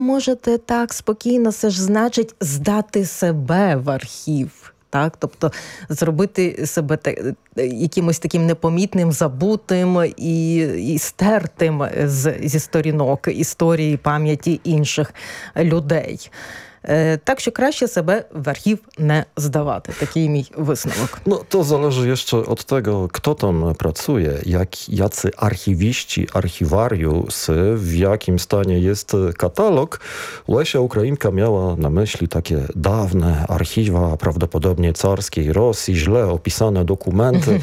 можете так спокійно, це ж значить здати себе в архів. Так, тобто зробити себе якимось таким непомітним, забутим і стертим зі сторінок історії, пам'яті інших людей. Так що краще себе w archiw nie zdawać. Taki mi wysновок. No to zależy jeszcze od tego, kto tam pracuje, jacy archiwiści, archiwariusy, w jakim stanie jest katalog. Lesia Ukrainka miała na myśli takie dawne archiwa, prawdopodobnie carskiej Rosji, źle opisane dokumenty,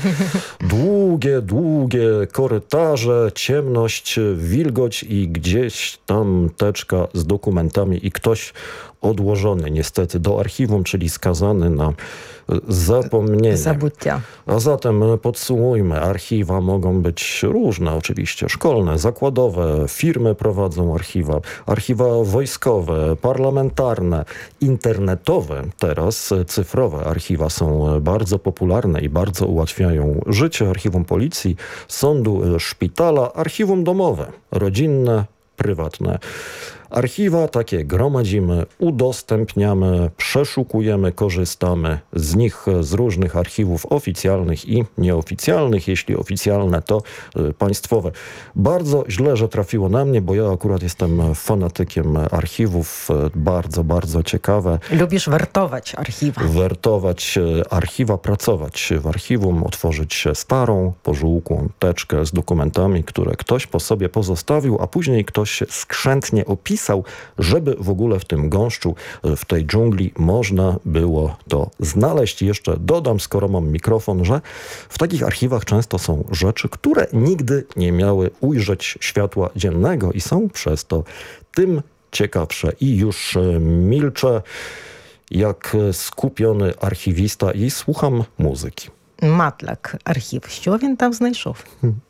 długie korytarze, ciemność, wilgoć i gdzieś tam teczka z dokumentami i ktoś odłożony niestety do archiwum, czyli skazany na zapomnienie. Zabucia. A zatem podsumujmy. Archiwa mogą być różne oczywiście. Szkolne, zakładowe, firmy prowadzą archiwa. Archiwa wojskowe, parlamentarne, internetowe. Teraz cyfrowe archiwa są bardzo popularne i bardzo ułatwiają życie. Archiwum policji, sądu, szpitala, archiwum domowe, rodzinne, prywatne. Archiwa takie gromadzimy, udostępniamy, przeszukujemy, korzystamy z nich, z różnych archiwów oficjalnych i nieoficjalnych. Jeśli oficjalne, to państwowe. Bardzo źle, że trafiło na mnie, bo ja akurat jestem fanatykiem archiwów. Bardzo, bardzo ciekawe. Lubisz wertować archiwa. Wertować archiwa, pracować w archiwum, otworzyć starą, pożółkłą teczkę z dokumentami, które ktoś po sobie pozostawił, a później ktoś skrzętnie opisał, żeby w ogóle w tym gąszczu, w tej dżungli można było to znaleźć. I jeszcze dodam, skoro mam mikrofon, że w takich archiwach często są rzeczy, które nigdy nie miały ujrzeć światła dziennego i są przez to tym ciekawsze. I już milczę jak skupiony archiwista i słucham muzyki. Матлак, архів. Що він там знайшов?